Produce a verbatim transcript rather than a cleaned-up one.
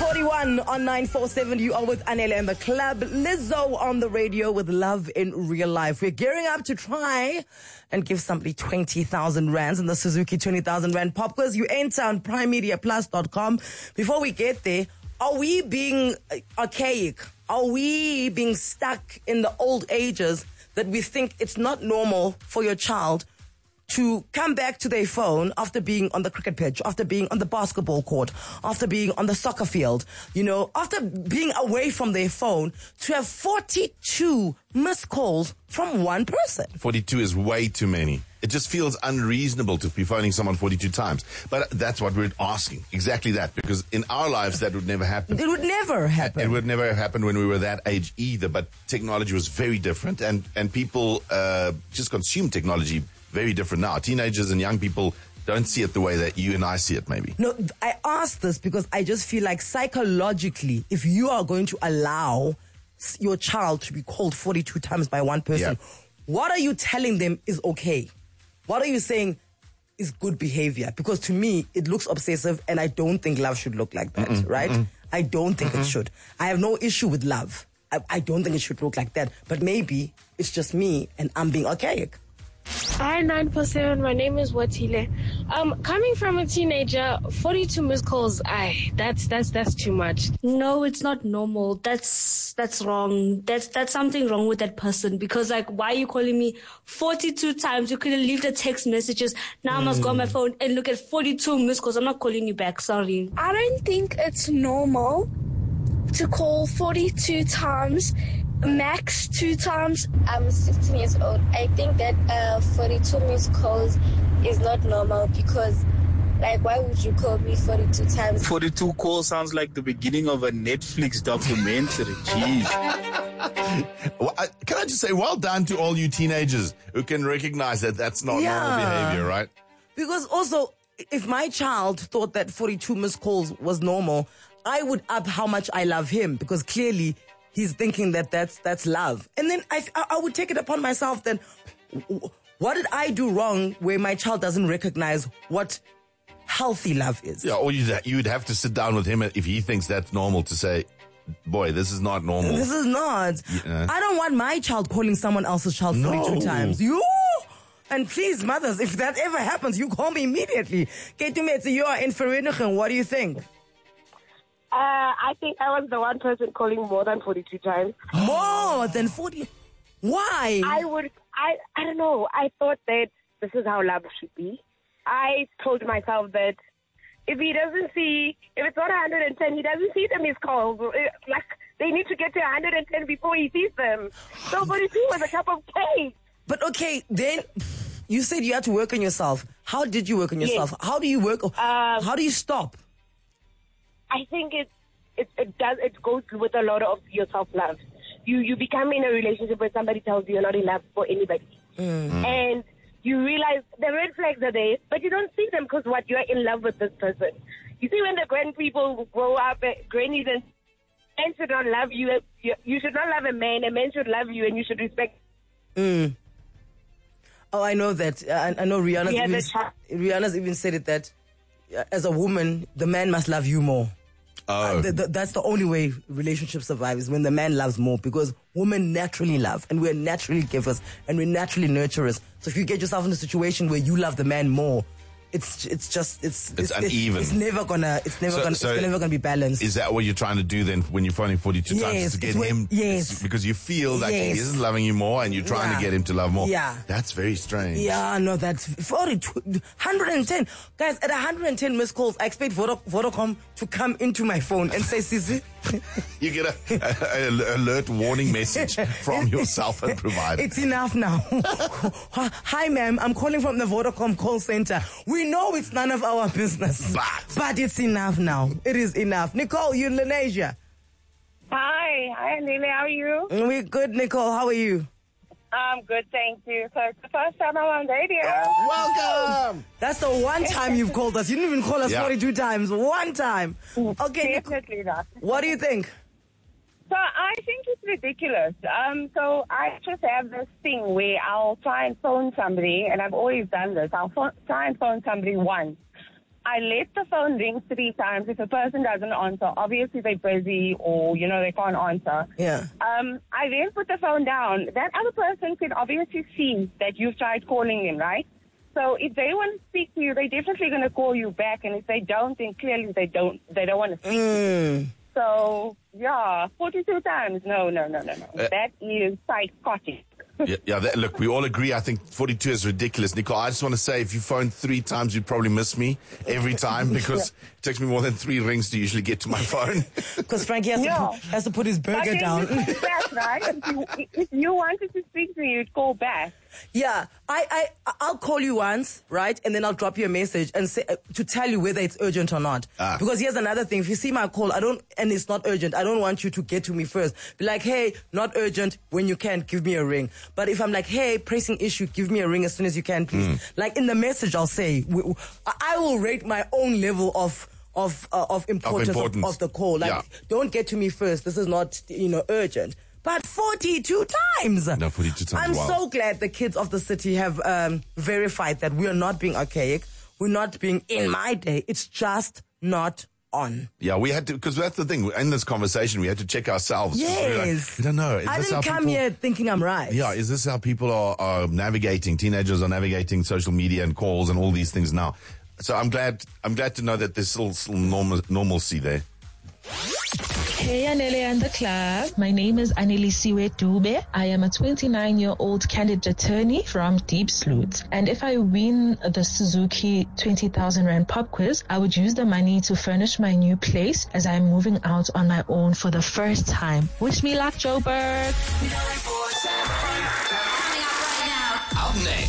forty-one on nine four seven. You are with Anele and the club. Lizzo on the radio with Love in Real Life. We're gearing up to try and give somebody twenty thousand rands in the Suzuki twenty thousand rand pop quiz. You enter on prime media plus dot com. Before we get there, are we being archaic? Are we being stuck in the old ages that we think it's not normal for your child to come back to their phone after being on the cricket pitch, after being on the basketball court, after being on the soccer field, you know, after being away from their phone, to have forty-two missed calls from one person? forty-two is way too many. It just feels unreasonable to be phoning someone forty-two times. But that's what we're asking. Exactly that. Because in our lives, that would never happen. It would never happen. It would never happen when we were that age either. But technology was very different. And, and people uh, just consume technology very different now. Teenagers and young people don't see it the way that you and I see it, maybe. No, I ask this because I just feel like psychologically, if you are going to allow your child to be called forty-two times by one person, yeah. What are you telling them is okay? What are you saying is good behavior? Because to me, it looks obsessive, and I don't think love should look like that, mm-mm, right? Mm-mm. I don't think mm-mm. it should. I have no issue with love. I, I don't think it should look like that. But maybe it's just me, and I'm being archaic. Hi, nine four seven. My name is Watile. Um, coming from a teenager, forty-two missed calls, aye, that's, that's, that's too much. No, it's not normal. That's, that's wrong. That's, that's something wrong with that person. Because, like, why are you calling me forty-two times? You could have left the text messages. Now mm. I must go on my phone and look at forty-two missed calls. I'm not calling you back. Sorry. I don't think it's normal to call forty-two times. Max two times. I'm sixteen years old. I think that uh, forty-two missed calls is not normal because, like, why would you call me forty-two times? forty-two calls sounds like the beginning of a Netflix documentary. Jeez. Well, I, can I just say, well done to all you teenagers who can recognize that that's not yeah. normal behavior, right? Because also, if my child thought that forty-two missed calls was normal, I would up how much I love him, because clearly he's thinking that that's, that's love. And then I, I would take it upon myself then, what did I do wrong where my child doesn't recognize what healthy love is? Yeah, or you'd, you'd have to sit down with him if he thinks that's normal to say, boy, this is not normal. This is not. Yeah. I don't want my child calling someone else's child forty-two no. times. You! And please, mothers, if that ever happens, you call me immediately. Ketumetse, you are in Vereeniging. What do you think? Uh, I think I was the one person calling more than forty-two times. More than forty? Why? I would, I, I don't know. I thought that this is how love should be. I told myself that if he doesn't see, if it's not one hundred ten, he doesn't see them his calls. Like, they need to get to one hundred ten before he sees them. So forty-two was a cup of cake. But okay, then you said you had to work on yourself. How did you work on yourself? Yes. How do you work? Um, how do you stop? I think it, it it does it goes with a lot of your self love. You you become in a relationship where somebody tells you you're not in love for anybody, mm. and you realize the red flags are there, but you don't see them because what, you're in love with this person. You see, when the grand people grow up, uh, grannies and men should not love you. You, you should not love a man. A man should love you, and you should respect. Mm. Oh, I know that. I, I know Rihanna's yeah, even, Rihanna's even said it that uh, as a woman, the man must love you more. Oh. Uh, th- th- that's the only way relationships survive, is when the man loves more, because women naturally love, and we're naturally givers, and we're naturally nurturers. So if you get yourself in a situation where you love the man more, it's it's just it's it's, it's uneven. It's, it's never gonna it's never so, gonna so it's never gonna be balanced. Is that what you're trying to do then when you're phoning forty-two yes, times, is to get when, him? Yes, because you feel like yes. he isn't loving you more, and you're trying yeah. to get him to love more. Yeah, that's very strange. Yeah, no, that's forty-two, one hundred ten guys. At one hundred ten missed calls, I expect Vodac- Vodacom to come into my phone and say, "Sisi." You get a, a, a alert warning message from your cell phone provider. It's enough now. Hi, ma'am. I'm calling from the Vodacom call center. We know it's none of our business, but, but it's enough now. It is enough. Nicole, you're in Lenasia. Hi. Hi, Lily. How are you? We're good, Nicole. How are you? I'm good, thank you. So it's the first time I'm on radio. Welcome. That's the one time you've called us. You didn't even call us yeah. forty-two times. One time. Okay. Definitely Nicole, not. what do you think? So I think it's ridiculous. Um, so I just have this thing where I'll try and phone somebody, and I've always done this. I'll phone, try and phone somebody once. I let the phone ring three times. If a person doesn't answer, obviously they're busy or, you know, they can't answer. Yeah. Um, I then put the phone down. That other person can obviously see that you've tried calling them, right? So if they want to speak to you, they're definitely going to call you back. And if they don't, then clearly they don't, they don't want to speak Mm. to you. So, yeah, forty-two times. No, no, no, no, no. Uh, that is psychotic. Yeah, yeah that, look, we all agree. I think forty-two is ridiculous. Nicole, I just want to say, if you phone three times, you'd probably miss me every time because it takes me more than three rings to usually get to my phone. Because Frankie has, Yeah. to put, has to put his But burger then down. you call back, right? If you, if you wanted to speak to me, you'd call back. Yeah, I, I, I'll call you once, right? And then I'll drop you a message and say, uh, to tell you whether it's urgent or not. Ah. Because here's another thing. If you see my call, I don't, and it's not urgent, I don't want you to get to me first. Be like, hey, not urgent. When you can, give me a ring. But if I'm like, hey, pressing issue, give me a ring as soon as you can, please. Mm. Like in the message, I'll say, w- w- I will rate my own level of, of, uh, of importance of, importance. of the call. Like, Yeah. don't get to me first. This is not, you know, urgent. But forty-two times. No, forty-two times, I'm wow. so glad the kids of the city have um, verified that we are not being archaic. We're not being in my day. It's just not on. Yeah, we had to, because that's the thing. In this conversation, we had to check ourselves. 'Cause we were like, Yes. we don't know. Is I this didn't how come people- here thinking I'm right. Yeah, is this how people are, are navigating? Teenagers are navigating social media and calls and all these things now. So I'm glad. I'm glad to know that there's still, still normal, normalcy there. Hey, Anele and the club. My name is Anelisiwe Dube. I am a twenty-nine-year-old candidate attorney from Deep Sloot. And if I win the Suzuki twenty thousand Rand pop quiz, I would use the money to furnish my new place as I'm moving out on my own for the first time. Wish me luck, Joburg.